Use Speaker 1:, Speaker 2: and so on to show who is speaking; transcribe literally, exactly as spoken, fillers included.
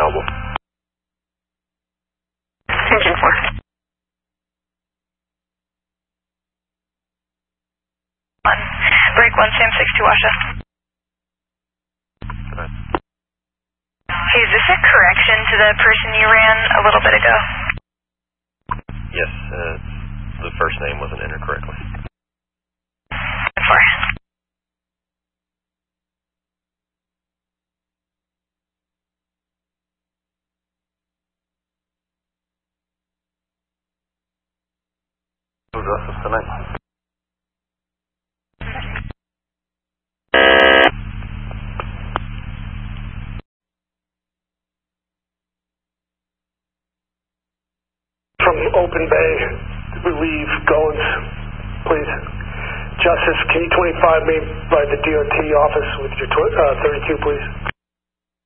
Speaker 1: available.
Speaker 2: Engine four. One. Break one, Sam six two, Washa. Hey, is this a correction to the person you ran a little bit ago?
Speaker 1: Yes, uh, the first name wasn't entered correctly.
Speaker 2: Four.
Speaker 1: Justice tonight.
Speaker 3: From Open Bay, relieve Goins, please. Justice, K twenty-five made by the D O T office with your uh, thirty-two, please.